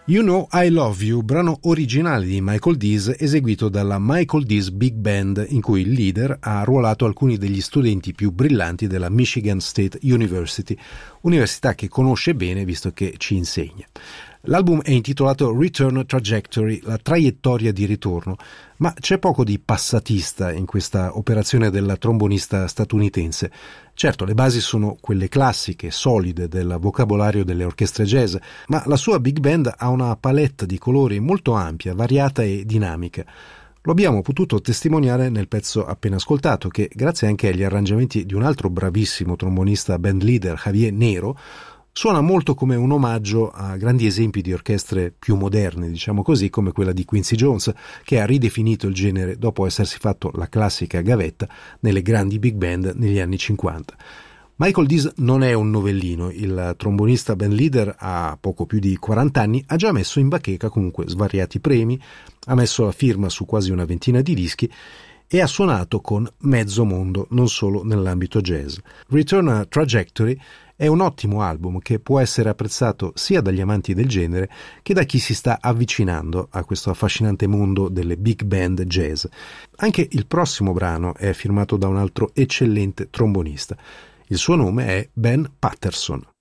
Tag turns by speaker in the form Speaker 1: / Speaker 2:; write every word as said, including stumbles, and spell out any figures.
Speaker 1: You Know I Love You, brano originale di Michael Dees eseguito dalla Michael Dees Big Band, in cui il leader ha arruolato alcuni degli studenti più brillanti della Michigan State University, università che conosce bene visto che ci insegna. L'album è intitolato Return Trajectory, la traiettoria di ritorno, ma c'è poco di passatista in questa operazione del trombonista statunitense. Certo, le basi sono quelle classiche, solide del vocabolario delle orchestre jazz, ma la sua big band ha una palette di colori molto ampia, variata e dinamica. Lo abbiamo potuto testimoniare nel pezzo appena ascoltato, che grazie anche agli arrangiamenti di un altro bravissimo trombonista band leader, Javier Nero, suona molto come un omaggio a grandi esempi di orchestre più moderne, diciamo così, come quella di Quincy Jones, che ha ridefinito il genere dopo essersi fatto la classica gavetta nelle grandi big band negli anni cinquanta. Michael Dees non è un novellino, il trombonista band leader ha poco più di quaranta anni, ha già messo in bacheca comunque svariati premi, ha messo la firma su quasi una ventina di dischi e ha suonato con mezzo mondo, non solo nell'ambito jazz. Return a Trajectory è un ottimo album che può essere apprezzato sia dagli amanti del genere che da chi si sta avvicinando a questo affascinante mondo delle big band jazz. Anche il prossimo brano è firmato da un altro eccellente trombonista. Il suo nome è Ben Patterson.